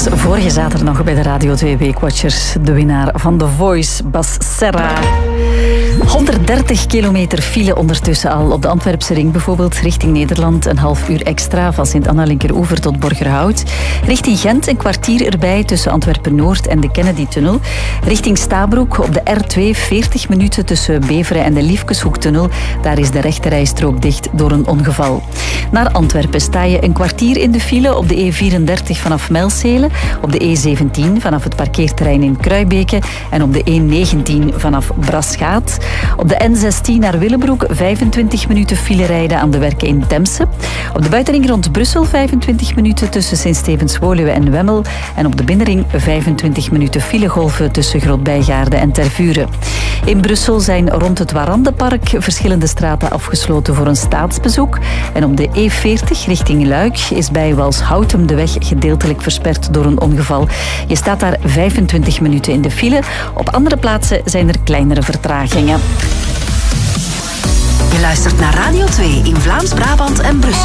was vorige zaterdag nog bij de Radio 2 Weekwatchers de winnaar van The Voice, Bas Serra. 130 kilometer file ondertussen al op de Antwerpse ring bijvoorbeeld, richting Nederland een half uur extra van Sint-Anna-Linkeroever tot Borgerhout. Richting Gent een kwartier erbij tussen Antwerpen-Noord en de Kennedy-tunnel. Richting Stabroek op de R2 40 minuten tussen Beveren en de Liefkeshoektunnel. Daar is de rechterrijstrook dicht door een ongeval. Naar Antwerpen sta je een kwartier in de file op de E34 vanaf Mijlsele, op de E17 vanaf het parkeerterrein in Kruibeke en op de E19 vanaf Braschaat. Op de N16 naar Willebroek 25 minuten file rijden aan de werken in Temse. Op de buitenring rond Brussel 25 minuten tussen Sint-Stevens-Woluwe en Wemmel. En op de binnenring 25 minuten filegolven tussen Grootbijgaarde en Tervuren. In Brussel zijn rond het Warandenpark verschillende straten afgesloten voor een staatsbezoek. En op de E40 richting Luik is bij Walshouten de weg gedeeltelijk versperd door een ongeval. Je staat daar 25 minuten in de file. Op andere plaatsen zijn er kleinere vertragingen. Je luistert naar Radio 2 in Vlaams-Brabant en Brussel.